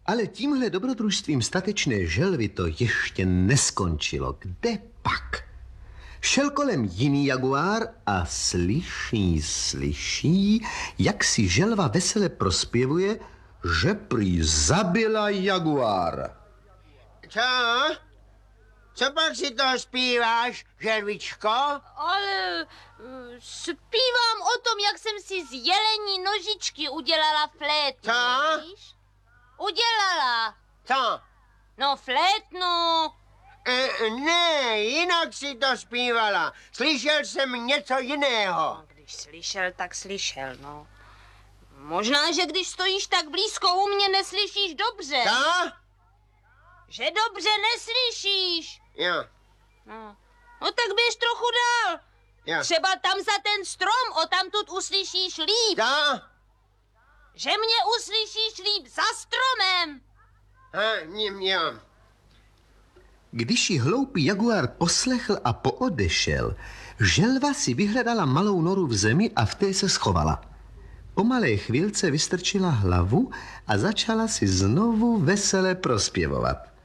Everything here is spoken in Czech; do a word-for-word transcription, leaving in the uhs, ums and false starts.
Ale tímhle dobrodružstvím statečné želvy to ještě neskončilo. Kde pak? Šel kolem jiný jaguár a slyší, slyší, jak si želva vesele prospěvuje, že prý zabila jaguár. Co? Co pak si toho zpíváš, želvičko? Ale uh, zpívám o tom, jak jsem si z jelení nožičky udělala flétnu. Co? Víš? Udělala. Co? No flétnu. E, ne, jinak si to zpívala. Slyšel jsem něco jiného. No, když slyšel, tak slyšel, no. Možná, že když stojíš tak blízko u mě, neslyšíš dobře. Co? Že dobře neslyšíš. Jo. No, no tak běž trochu dál. Jo. Třeba tam za ten strom, o tamtud uslyšíš líp. Co? Že mě uslyšíš líp za stromem. Ha, jo. Když ji hloupý jaguár poslechl a poodešel, želva si vyhledala malou noru v zemi a v té se schovala. Po malé chvílce vystrčila hlavu a začala si znovu vesele prospěvovat.